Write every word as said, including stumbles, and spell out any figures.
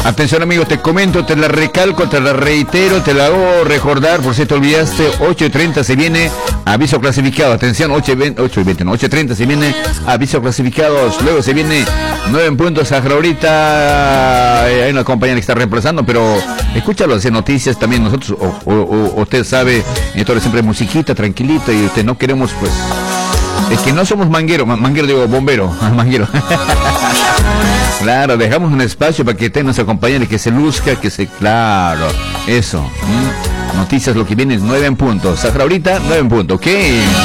Atención amigos, te comento, te la recalco, te la reitero, te la hago recordar, por si te olvidaste, ocho y treinta se viene aviso clasificado, atención, ocho y veinte, ocho y veinte, no, ocho y treinta se viene aviso clasificados, luego se viene nueve en punto, Sahara ahorita, eh, hay una compañera que está reemplazando, pero escúchalo, hacer noticias también nosotros, o, o, o usted sabe, entonces siempre musiquita, tranquilito, y usted no queremos pues, es que no somos manguero, manguero digo bombero, manguero. Claro, dejamos un espacio para que tenga nuestra compañera, que se luzca, que se... Claro, eso. ¿Mm? Noticias, lo que viene es nueve en punto. Sahara ahorita, nueve en punto, ¿ok?